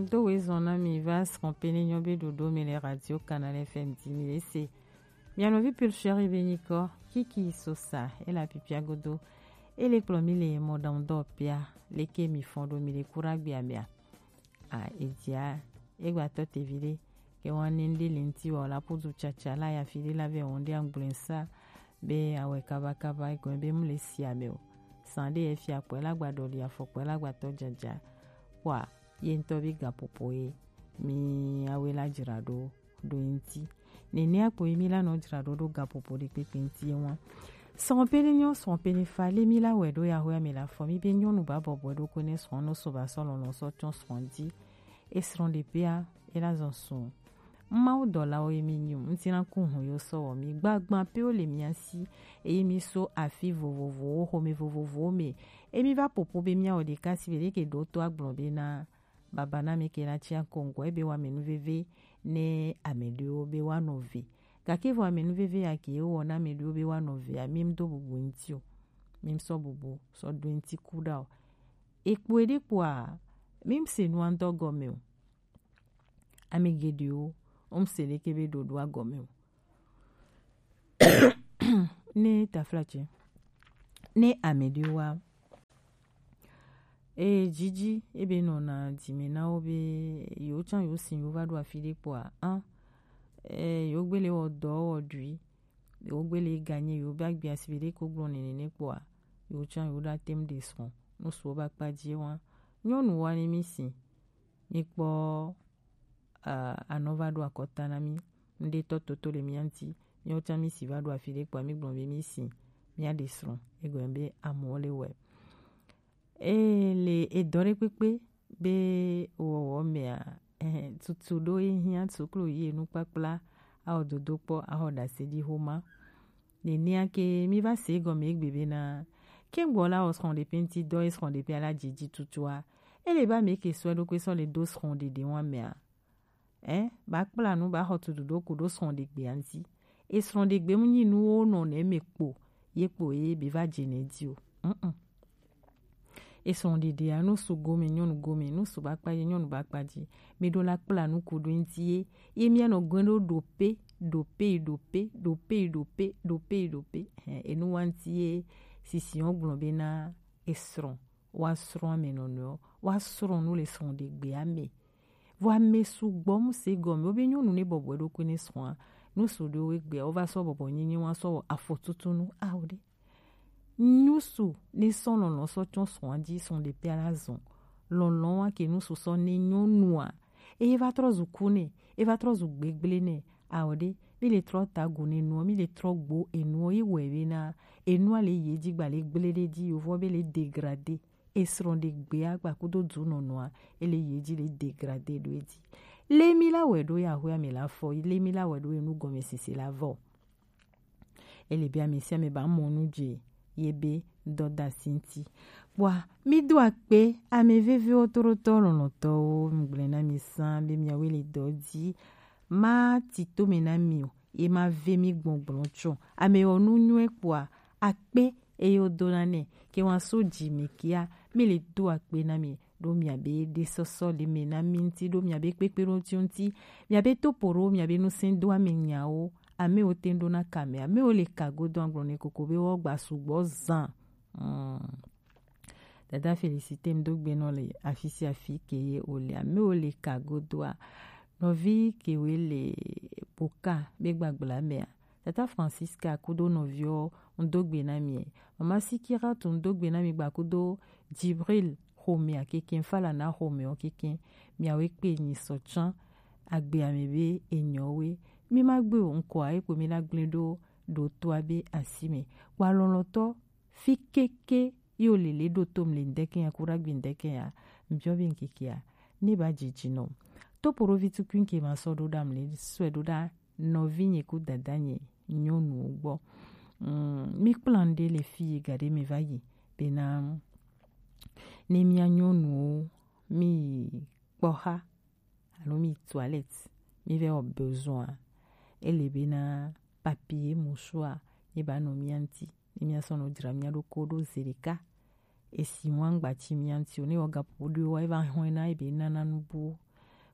do wezona mi vas rompene nyobe dodo mi le radio Canal FM 10 ese. Mi anovi pil chéri beniko kiki sosa e la pipia godo e le plomi le modando pia le ke mi fondo mi le kuragbi amia. Edia e gwato te vide ke wanende lenti wala pudu chacha la ya fide la ve onde angbulensa be awe kaba e ko be mu le siameo. Sande e fia po la gbadoli afo po la gbato jaja. Wa yento bi gapopoe mi awela jirado do inti nene apo mi la no jirado do gapopo de pepenti won son pene fale mi la wedo ya ho mi la fo mi be nyonu ba bobo do kone son no so ba so lo so ton son di e sron de pia e la zon son ma o dola o mi nyum ntina ku hu yo so mi gbagban pe o le mi ansi e mi so afi vovovo ho mi vovovo me e mi va popo be mi o de kasi be ke do to agbon be na baba na mi ke na chia kongo ebe wa menu veve ne amelio be wa novi kake wa menu veve ya ke o na amelio be wa novi a mim do bubu ntio mim so bubu so do nti kuda ekpo ede kwa mim se no ando gomeo amegedio se le ke be do do agomeo ne taflache ne amelio wa Gigi ebe no na dimena obe yo chan yo sin yo va do afile po yo gbele odo odui yo gbele gagner yo bag bi asibele ko gbon nene po yo chan yo da tem de son no so ba pa die wan nyonu wa ni misi ni po anova do akota na mi nde toto le mianti yo chan mi si va do afile po mi gbon be misi mi a de son egombe amole we le edore pepe be wo me tutu do hian tuklo ye nu papla a ododo po a hoda se di homa ne ni ake mi va se go me gbebe na kembola o son de penti do is son de pe ala jiji tutua ele ba me ke so do ko so le do son de wan me ba pla nu ba hotu do ko do son de gbe anzi e son de gbe mu ni nu o no ne mepo ye po e be va jene dio e son de anu su gomi nu su bakpa ye nyonu bakpa di me do la pla nu kudu ntie ye mi ano gwendo dope e nu wantie sisi on glombe na esron wa sron menono wa sron nu le son de gbe ame vo ame su gbom se gomi obe nyonu ne bobo do kune sron nu su do we gbe o va so bobo nyinyi wa so afotutu nu aude Nusu ne son lon so chon son di son de pe la zon lon ke nusu son ne nyonua e va trozu kune e va trozu gbegbele ne aode mi le tro tagune no mi le tro gbo enu yi wewe na enu ale ye di gba le gbele de di ovo be le dégrader e sron de gbe agba kudo du no no ele ye di le dégrader do di le mi la wedo ya ho ya mi la fo le mi la wedo enu gome sisi la vo ele bia mi se me ba monu je yebe doda sinti wa mi do akpe ame veve otoro no to mgle na mi san be mi awele dodi ma tito me na mi o e ma ve mi gbongbon cho ame onu nyu epo akpe e yo donane ke wan so ji mi kia mi le do akpe na mi do mi abe de soso le me na minti do mi abe pepero tionti mi abe toporo mi abe no sen do amenya o ame o tendo na kame ame o le kago do anglone koko be wo gba sugbo zan dada félicité mdo gbe no le afisi afike ye o le ame o le kago do novi ke we le boka be gbagbla me tata Francisca kudo novio ndo gbe na mi mama Sikira to ndo gbe na mi gba kudo Jibril home akeke fala na home o keke mi awe pe ni sochan agbe amebe enyowe mi ma gbe onko ayepo mi la gledo do to abe asime wa loloto fi keke yo lele do to mle ndeke ya kura gbe ndeke ya mbiobi nkiki ya ne ba jijino to poro vitu kwinke ma so do da mle swedo da novinye ku dadanye nyonu ugbo mi plande le filles gade me vayi bena ne mi anyonu mi poha alo mi toilette mi ve o besoin ele bena papier mouchoir e ba no mianti ni mi aso no dira mi ado kodo zerika e si mwangba chi mianti oni oga podo wa eva hoena e be nana nubu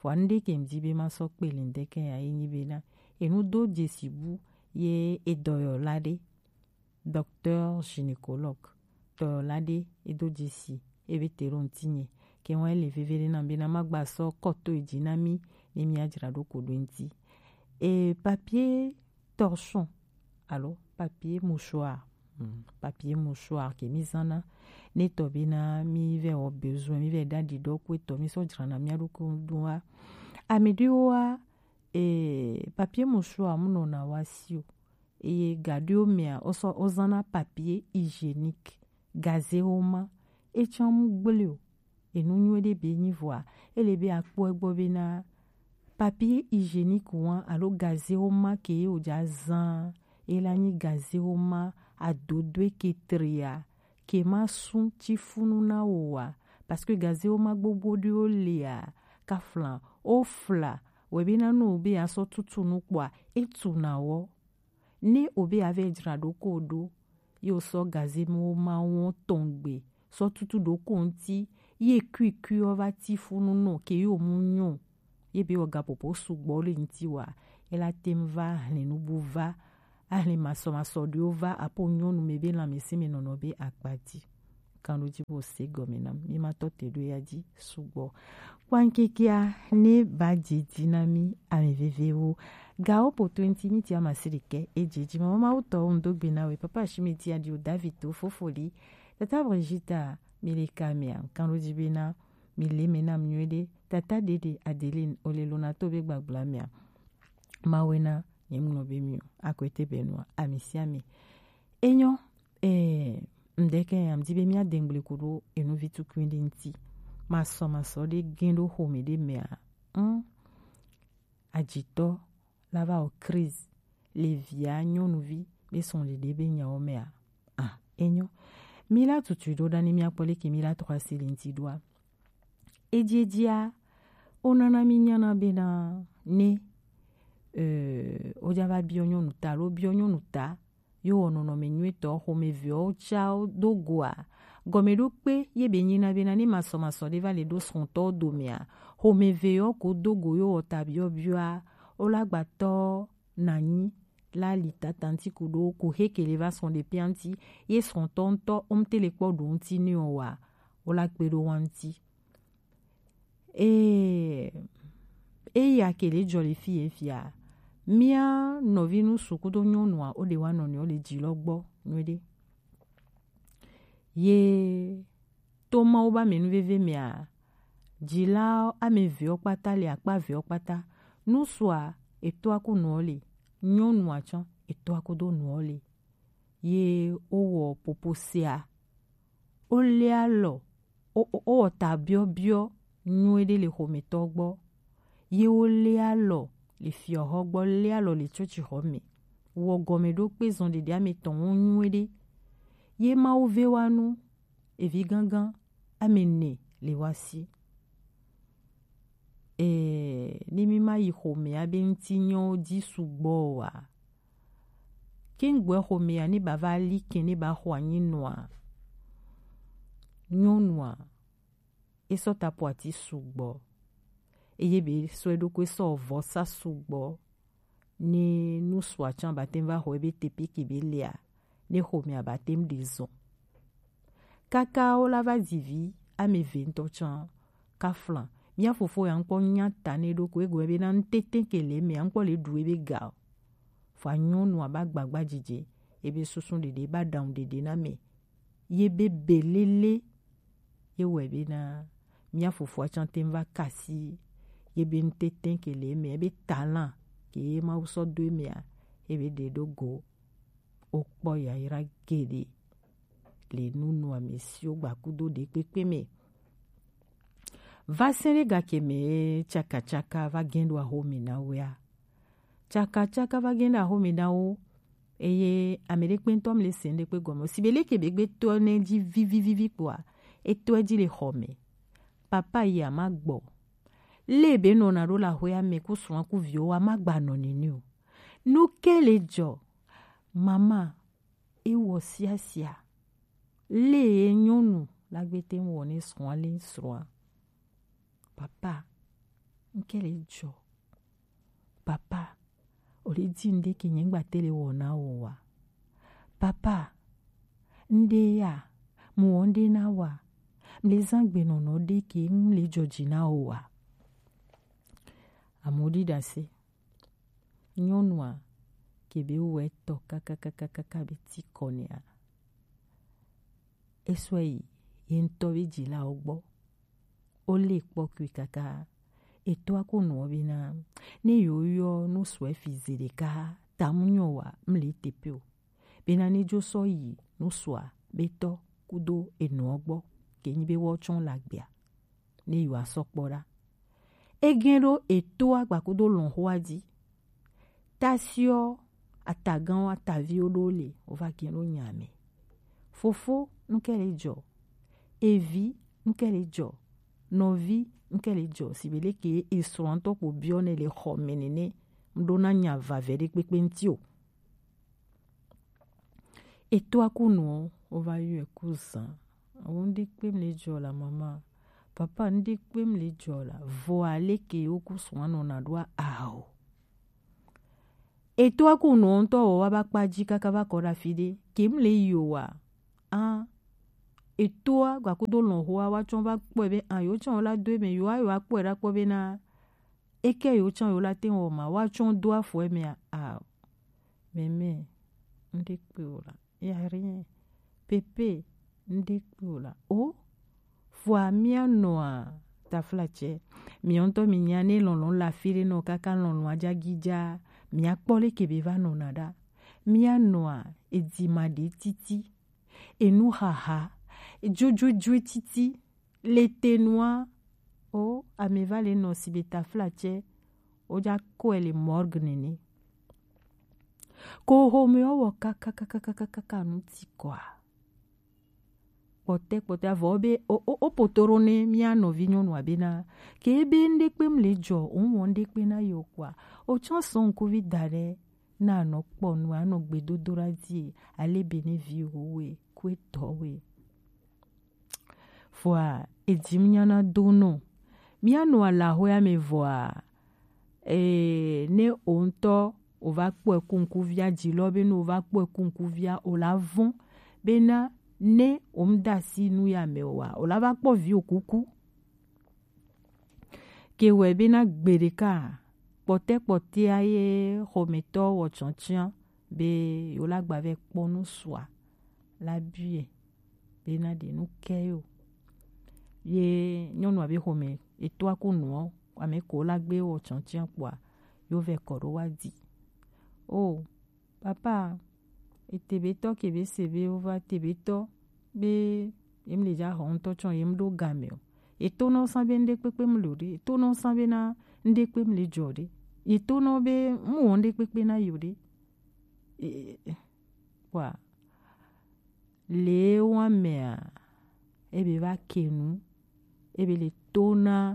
Fwande ke mdibe ma sok pelinde ke ya inyibena. Enu do jesibu ye edoyo lade. Docteur gynécologue. Doyo lade edo jesi ebe teron tinye. Ke wan ele vevere na mbena magba so koto ejinami ne mi ajira do kodwenti. Et papier torchon. Alors, papier mouchoir. Papier mouchoir ke mizana. Ne tobina mi ve o besoin mi ve dadi do kwe to mi so jira na mi aruko doa. Amediwa papier mouchoir muno na wasio. Et gadio mea ozana papier hygiénique. Gazéoma. Et chamu gbelio. Et nous nous de béni voir. Et les bé akpo bobina papier hygiénique ouan alo gazéoma ke o jazan. Et la ni gazéoma a dodwe ke tria. Ke ma sun ti funu na owa. Parce que gazéoma bobo de o lea. Ka flan. O fla. Webina no obe aso tutu no kwa. Etu na wo. Ne obe ave jrado kodo. Yo so gazéoma won tongbe. So tutu do konti. Ye kui ova ti funu no. Ke yo munyon. Ye be oga popo sugbole nti wa. Ela temva le nubu va. Ale maso dio va apo nyonu mebe la mesi menonobe akpati. Kando jibo se gomenam. Mima tote do ya di sugbo. Wankekia ne ba dinami ameveveo. Gao po 20 miti ya masirike ejeji. Mama uto undogbe nawe. Papa shimiti ya dio Davito fofoli. Tata Brigitte mileka mea. Kando jibena mile mena mnywede. Tata dede Adeline olelona tobe gbagbla mea. Mawena yemnobe mio. Akwete benwa. Amisiame. Enyo. Mdeke ya mdibe mia dengle kudo eno vitu kwindi nti. Maso de gendo home de mea. Agito. Lava o crise. Le via nyonuvi. Beson le debe nya o mea. Enyo. Mila tutuido dani mia pole ke mila 3 silinti doa. Ejedia. Onana minyana bena. Ne. Ojava bionyo nuta. Lo bionyo nuta. Yo onono menye to home vio chao dogoa. Gomedo pe ye benyina bena ni maso deva le dos ronto domea. Home vio ko dogo yo otabio bioa. Olagbato nani. La lita tanti kudo ko heke leva son de pianti. Ye son tonto omte le kwa donti ni owa. Olagbedo wanti. Ya kele jolly fille fia. Mia novinu sukudo nyonwa ode wanoni ole jilogbo nwede. Ye toma oba menuveve mea. Jila ame viokpata le akpa viokpata. Nuswa eto aku nuole. Nyonwa chan eto aku do nuole. Ye owo poposea. Ole alo. O tabio bio. Nwede le home togbo. Ye ole alo. Le fio hogbo le alo le chochi home. Wo gome do pe zonde de ame ton nwede. Ye ma uve wanu. Evi gangan. Amene le wasi. Ni mima yi home abe ntinyo di sugbo wa. Kengwe home ya ni bava like ni ba hwanyi noa. Nyonwa. Eso tapuati sugbo. Yebe swedo kwe so vosa sugbo. Ni nu swachan batem va hoebe tepi kibelea. Ne home ya batem dizon. Kaka o lava zivi. Ame vento chan. Kaflan. Mia fofo ya nkpo nyata ne do kwe gwebe na nteten kele me nkpo le duwebe gao. Fa nyonu abagbagba jije. Ebe susun dede ba down dede na me. Yebe belele. Ye webe na. Mia fofo chan temva kasi. Yebe nteten kele me. Ebe talan. Ke ma uso dwe me ya. Ebe de do go. Okpo ya ira gede. Le nunu amesio bakudo de pepe me. Va sere ga keme chaka va gendo a home na wea. Chaka va gendo a home na o. Eye Amerik pentom le sende kwe gomo. Sibele kebekbe to ne di vivi kwa. E to di le home. Papa ya magbo. Lebe no na rola hoya me kuswa ku vio wa magba no ninu. No kele jo. Mama. E wo sia. Le nyonu. Lagbete mwone swan le swan. Papa, nkele jo papa oli di nde ke nyengba tele wona wa papa nde ya mu onde na wa mlezangbe nono de ke mle joji na wa amodi dase nyonwa kebe weto kaka beti konia eswei yento bijila ogbo ole pokwi kaka eto akunu obina ne yoyo no swe fizile ka tamunyo wa mle tepeo bena ne jo so yi no swa beto kudo enu ogbo kenyi be wo chon lagbia ne yo asokpora egero eto agbakudo lonhoadi tasio atagan atavio dole ova gero nyame fofo nkele jo evi nkele jo novi nkele jo sibele ke esronto ko bione le khomenene mdona nya vavere pepentio eto akunu ova yu ekusa awundi kpemle jo la mama papa ndi kpemle jo la voale ke okuswano na dwa ao eto akunu onto wa bakpaji kaka bakora fide kemle yowa eto gwa kudo lonhoa wa chon ba kpobe yo chon la do me yo ayo akpora kpobe na eke yo chon yo la ten o ma wa chon do afo me meme ndi kpola ya rien pepe ndi kpola o fwa mia noa ta flache mi onto mi nyane lonlon la fire no kaka lonlon ajagija mi akpole kebe va no nada mia noa edima de titi enu haha jojo titi lete noa o ameva le no sibeta flache oja ko ele morgue nene ko homeo wo kaka nuti kwa pote avobe o potorone mia no vinyo no abena ke ebe ndekpe mlejo onwo ndekpe na yo kwa o chanson covid dare na no ponu ano gbedodora die ale benevi owe kwetowe fois edimnyana dono miano ala hoya me voa ne onto o va po kunkuvia jilobe no va po kunkuvia o lavon bena ne omdasi nu ya mewa o la va po vi okuku ke we bena gbereka pote aye hometo wo chanchian be yo la gba ve ponu swa la bue bena de nu keyo ye nyɔnu abe xɔme eto akunuɔ ame ko la gbe wɔ tsɔtsiã kpoa yo ve kɔɖo wa di o papa etebetɔ kebe sebe wova tebetɔ be yem le dza xɔ ŋutɔ tsɔ yem ɖo game o eto nɔ sã be ŋɖe kpekpe mle o ɖe eto nɔ sã be na ŋɖe kpe mle dzɔ ɖe eto nɔ be mu wɔ ŋɖe kpekpe na yo ɖe kpoa le wɔamea ebe va kenu ebe le tona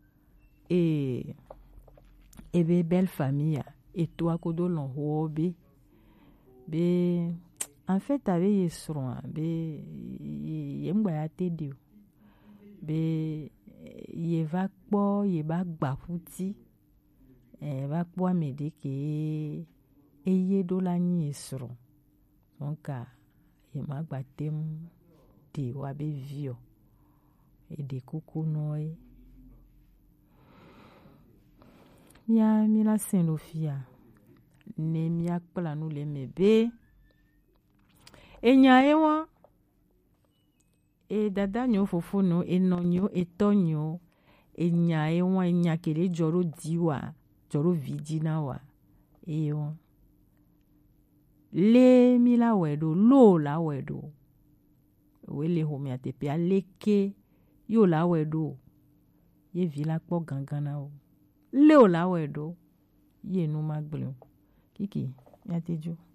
ebe belle famille eto akodo lon hobe be en fait ave yesron be yemgba ya tedio be ye va kpo ye ba gba futi va kpo amede ke eye do la nyi esron donc ye ma gba tem de wa be vio de kuku noi mia la Saint-Lofia ne mia kpla nu le mebe enya ewa dada nyo fofo no enonyo etonyo enya ewa enya kele joro diwa joro vidina wa ewa le mi la wedo lo la wedo wele homia tepe aleke yo la wedo ye vi la kpo gangana o le o la wedo ye no magble kiki ya tejo